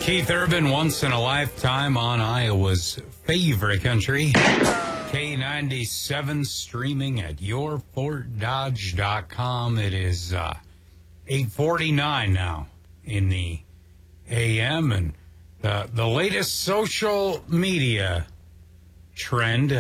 Keith Urban, Once in a Lifetime on Iowa's favorite country. K97 streaming at yourfortdodge.com. It is 8:49 now in the AM, and the latest social media trend,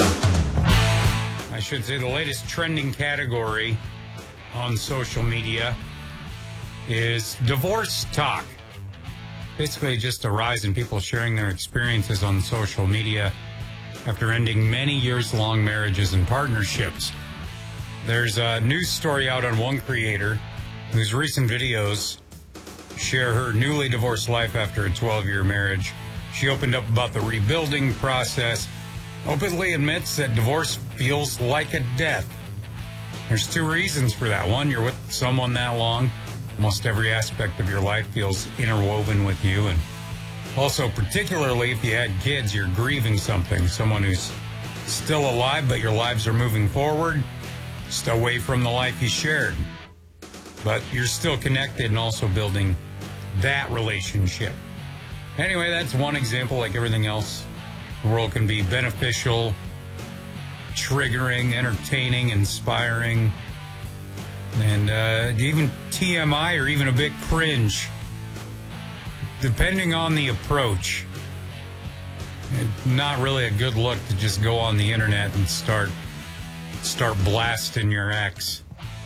I should say the latest trending category on social media is divorce talk. Basically just a rise in people sharing their experiences on social media after ending many years-long marriages and partnerships. There's a news story out on one creator whose recent videos share her newly divorced life after a 12-year marriage. She opened up about the rebuilding process, openly admits that divorce feels like a death. There's two reasons for that. One, you're with someone that long. Almost every aspect of your life feels interwoven with you. And also, particularly if you had kids, you're grieving something. Someone who's still alive, but your lives are moving forward, just away from the life you shared. But you're still connected and also building that relationship. Anyway, that's one example. Like everything else, the world can be beneficial, triggering, entertaining, inspiring, and even TMI or even a bit cringe, depending on the approach. It's not really a good look to just go on the internet and start blasting your ex.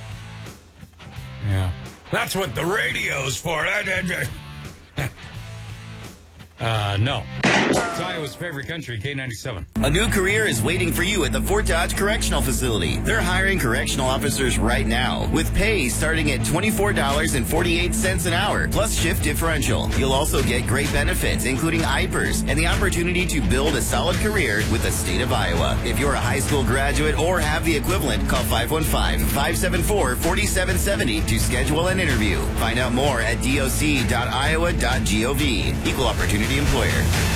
Yeah, that's what the radio's for. No. It's Iowa's favorite country, K97. A new career is waiting for you at the Fort Dodge Correctional Facility. They're hiring correctional officers right now, with pay starting at $24.48 an hour, plus shift differential. You'll also get great benefits, including IPERS, and the opportunity to build a solid career with the state of Iowa. If you're a high school graduate or have the equivalent, call 515-574-4770 to schedule an interview. Find out more at doc.iowa.gov. Equal Opportunity Employer.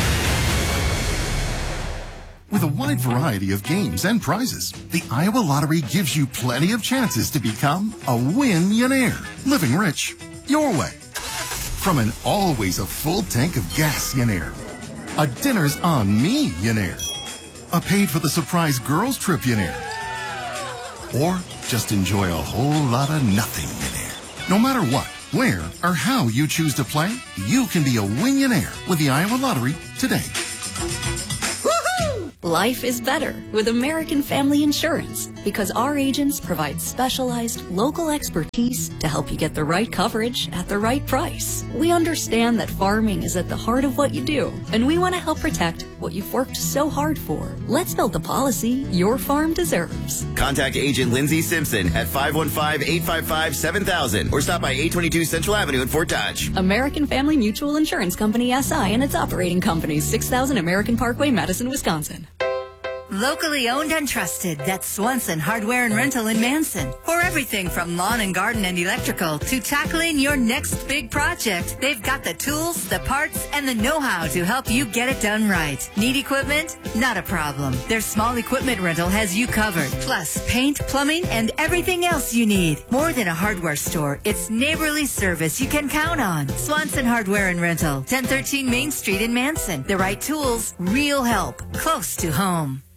With a wide variety of games and prizes, the Iowa Lottery gives you plenty of chances to become a win-millionaire, living rich your way. From an always a full tank of gas-millionaire, a dinner's on me-millionaire, a paid for the surprise girls trip-millionaire, or just enjoy a whole lot of nothing-millionaire. No matter what, where, or how you choose to play, you can be a win-millionaire with the Iowa Lottery today. Life is better with American Family Insurance because our agents provide specialized local expertise to help you get the right coverage at the right price. We understand that farming is at the heart of what you do, and we want to help protect what you've worked so hard for. Let's build the policy your farm deserves. Contact Agent Lindsay Simpson at 515-855-7000 or stop by 822 Central Avenue in Fort Dodge. American Family Mutual Insurance Company, SI, and its operating companies, 6000 American Parkway, Madison, Wisconsin. Locally owned and trusted, that's Swanson Hardware and Rental in Manson. For everything from lawn and garden and electrical to tackling your next big project, they've got the tools, the parts, and the know-how to help you get it done right. Need equipment? Not a problem. Their small equipment rental has you covered. Plus, paint, plumbing, and everything else you need. More than a hardware store, it's neighborly service you can count on. Swanson Hardware and Rental, 1013 Main Street in Manson. The right tools, real help, close to home.